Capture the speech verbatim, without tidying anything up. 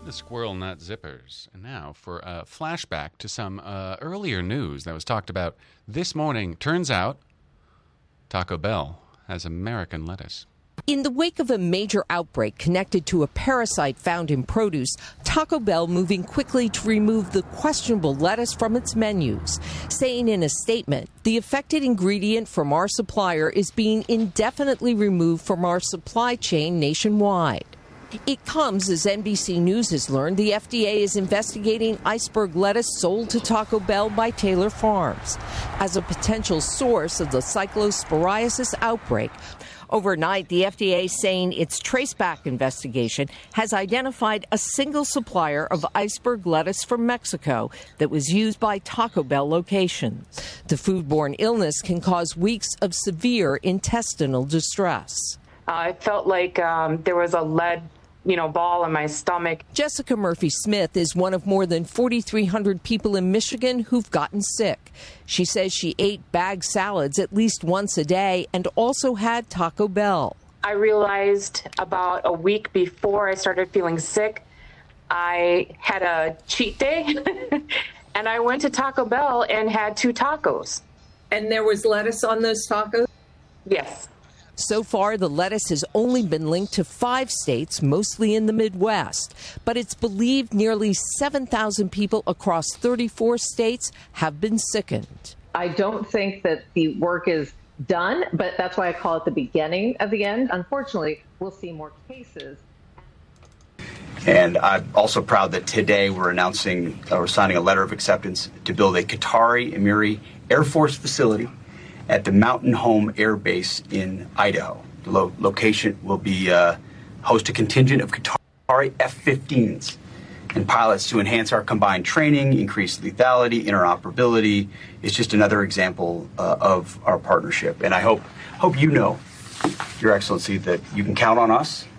The Squirrel Nut Zippers. And now for a flashback to some uh, earlier news that was talked about this morning. Turns out Taco Bell has American lettuce. In the wake of a major outbreak connected to a parasite found in produce, Taco Bell moving quickly to remove the questionable lettuce from its menus, saying in a statement, the affected ingredient from our supplier is being indefinitely removed from our supply chain nationwide. It comes as N B C News has learned the F D A is investigating iceberg lettuce sold to Taco Bell by Taylor Farms as a potential source of the cyclosporiasis outbreak. Overnight, the F D A saying its traceback investigation has identified a single supplier of iceberg lettuce from Mexico that was used by Taco Bell locations. The foodborne illness can cause weeks of severe intestinal distress. Uh, it felt like um, there was a lead you know, ball in my stomach. Jessica Murphy-Smith is one of more than forty-three hundred people in Michigan who've gotten sick. She says she ate bag salads at least once a day and also had Taco Bell. I realized about a week before I started feeling sick, I had a cheat day, and I went to Taco Bell and had two tacos. And there was lettuce on those tacos? Yes. So far, the lettuce has only been linked to five states, mostly in the Midwest. But it's believed nearly seven thousand people across thirty-four states have been sickened. I don't think that the work is done, but that's why I call it the beginning of the end. Unfortunately, we'll see more cases. And I'm also proud that today we're announcing, uh, we're signing a letter of acceptance to build a Qatari Emiri Air Force facility at the Mountain Home Air Base in Idaho. The lo- location will be uh, host a contingent of Qatari F fifteens and pilots to enhance our combined training, increase lethality, interoperability. It's just another example uh, of our partnership. And I hope hope you know, Your Excellency, that you can count on us